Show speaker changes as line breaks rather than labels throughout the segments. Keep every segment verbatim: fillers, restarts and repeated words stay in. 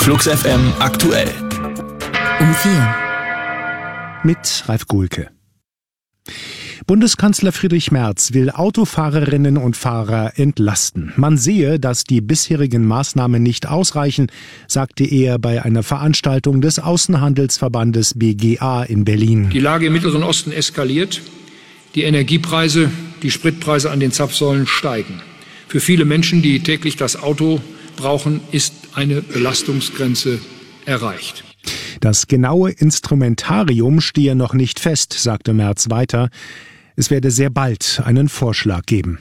Flux F M aktuell.
Um vier.
Mit Ralf Gohlke. Bundeskanzler Friedrich Merz will Autofahrerinnen und Fahrer entlasten. Man sehe, dass die bisherigen Maßnahmen nicht ausreichen, sagte er bei einer Veranstaltung des Außenhandelsverbandes B G A in Berlin.
Die Lage im Mittleren Osten eskaliert. Die Energiepreise, die Spritpreise an den Zapfsäulen steigen. Für viele Menschen, die täglich das Auto brauchen, ist eine Belastungsgrenze erreicht.
Das genaue Instrumentarium stehe noch nicht fest, sagte Merz weiter. Es werde sehr bald einen Vorschlag geben.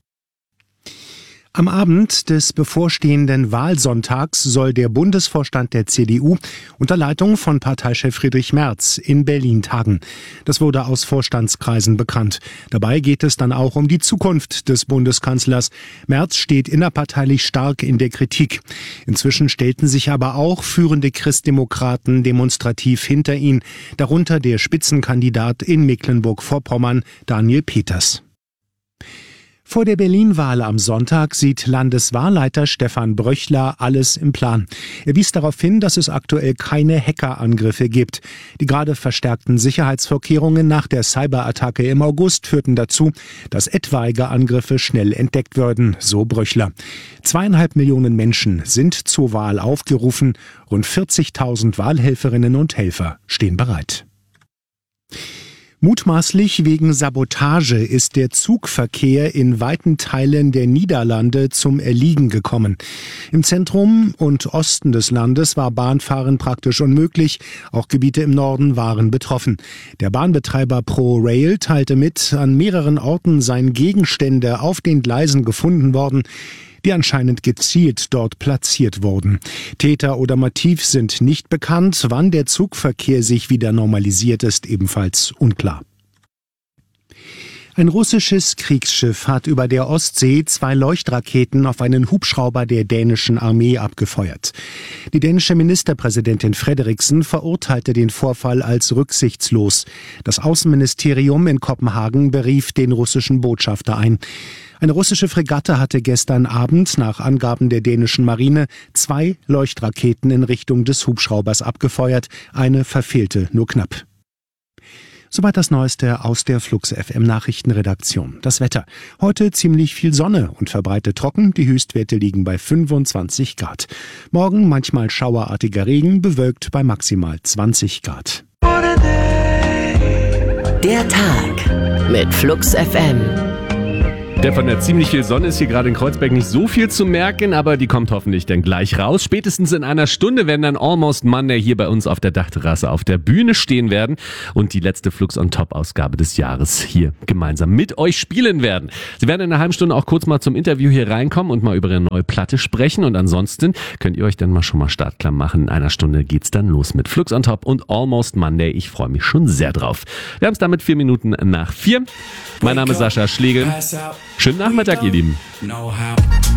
Am Abend des bevorstehenden Wahlsonntags soll der Bundesvorstand der C D U unter Leitung von Parteichef Friedrich Merz in Berlin tagen. Das wurde aus Vorstandskreisen bekannt. Dabei geht es dann auch um die Zukunft des Bundeskanzlers. Merz steht innerparteilich stark in der Kritik. Inzwischen stellten sich aber auch führende Christdemokraten demonstrativ hinter ihn, darunter der Spitzenkandidat in Mecklenburg-Vorpommern, Daniel Peters. Vor der Berlin-Wahl am Sonntag sieht Landeswahlleiter Stefan Bröchler alles im Plan. Er wies darauf hin, dass es aktuell keine Hackerangriffe gibt. Die gerade verstärkten Sicherheitsvorkehrungen nach der Cyberattacke im August führten dazu, dass etwaige Angriffe schnell entdeckt würden, so Bröchler. Zweieinhalb Millionen Menschen sind zur Wahl aufgerufen. Rund vierzigtausend Wahlhelferinnen und Helfer stehen bereit. Mutmaßlich wegen Sabotage ist der Zugverkehr in weiten Teilen der Niederlande zum Erliegen gekommen. Im Zentrum und Osten des Landes war Bahnfahren praktisch unmöglich. Auch Gebiete im Norden waren betroffen. Der Bahnbetreiber ProRail teilte mit, an mehreren Orten seien Gegenstände auf den Gleisen gefunden worden, die anscheinend gezielt dort platziert wurden. Täter oder Motiv sind nicht bekannt. Wann der Zugverkehr sich wieder normalisiert, ist ebenfalls unklar. Ein russisches Kriegsschiff hat über der Ostsee zwei Leuchtraketen auf einen Hubschrauber der dänischen Armee abgefeuert. Die dänische Ministerpräsidentin Frederiksen verurteilte den Vorfall als rücksichtslos. Das Außenministerium in Kopenhagen berief den russischen Botschafter ein. Eine russische Fregatte hatte gestern Abend nach Angaben der dänischen Marine zwei Leuchtraketen in Richtung des Hubschraubers abgefeuert. Eine verfehlte nur knapp. Soweit das Neueste aus der Flux F M Nachrichtenredaktion. Das Wetter. Heute ziemlich viel Sonne und verbreitet trocken. Die Höchstwerte liegen bei fünfundzwanzig Grad. Morgen manchmal schauerartiger Regen, bewölkt bei maximal zwanzig Grad.
Der Tag mit Flux F M.
Der von der ziemlich viel Sonne ist hier gerade in Kreuzberg nicht so viel zu merken, aber die kommt hoffentlich dann gleich raus. Spätestens in einer Stunde werden dann Almost Monday hier bei uns auf der Dachterrasse auf der Bühne stehen werden und die letzte Flux on Top Ausgabe des Jahres hier gemeinsam mit euch spielen werden. Sie werden in einer halben Stunde auch kurz mal zum Interview hier reinkommen und mal über ihre neue Platte sprechen und ansonsten könnt ihr euch dann mal schon mal startklar machen. In einer Stunde geht's dann los mit Flux on Top und Almost Monday. Ich freue mich schon sehr drauf. Wir haben es damit vier Minuten nach vier. Mein Name ist Sascha Schlegel. Schönen Nachmittag, ihr Lieben.